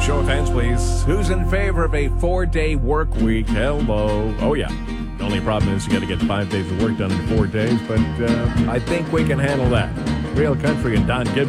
Show of hands, please. Who's in favor of a 4-day work week? Hello. Oh, yeah. The only problem is you got to get 5 days of work done in 4 days, but I think we can handle that. Real Country and Don Gibson.